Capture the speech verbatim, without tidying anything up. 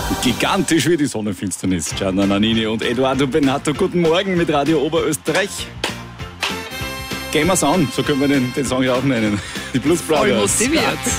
Gigantisch wie die Sonnenfinsternis. Gianna Nannini und Eduardo Benato. Guten Morgen mit Radio Oberösterreich. Game Us On, so können wir den, den Song ja auch nennen. Die Blues Brothers. Voll motiviert.